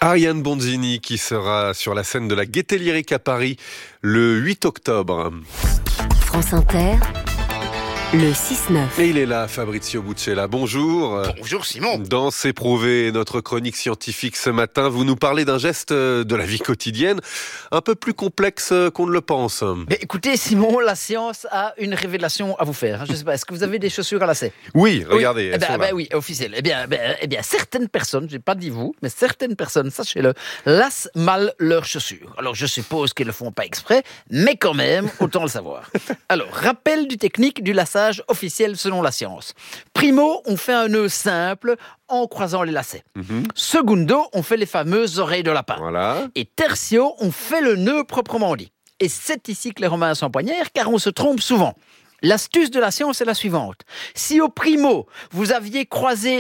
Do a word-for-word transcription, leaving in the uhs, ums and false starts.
Ariane Bonzini qui sera sur la scène de la Gaîté Lyrique à Paris le huit octobre. France Inter, le six neuf. Et il est là, Fabrizio Buccella. Bonjour. Bonjour Simon. Dans C'est prouvé, notre chronique scientifique ce matin, vous nous parlez d'un geste de la vie quotidienne un peu plus complexe qu'on ne le pense. Mais écoutez Simon, la science a une révélation à vous faire. Je ne sais pas, est-ce que vous avez des chaussures à lacets ? Oui, regardez. Oui, eh ben, elles sont ben là. oui, officiel. Eh bien, ben, eh bien, certaines personnes, je n'ai pas dit vous, mais certaines personnes, sachez-le, lassent mal leurs chaussures. Alors je suppose qu'elles ne le font pas exprès, mais quand même, autant le savoir. Alors, rappel du technique du lassage officiel selon la science. Primo, on fait un nœud simple en croisant les lacets. Mhm. Secundo, on fait les fameuses oreilles de lapin. Voilà. Et tertio, on fait le nœud proprement dit. Et c'est ici que les Romains s'empoignèrent, car on se trompe souvent. L'astuce de la science est la suivante. Si au primo, vous aviez croisé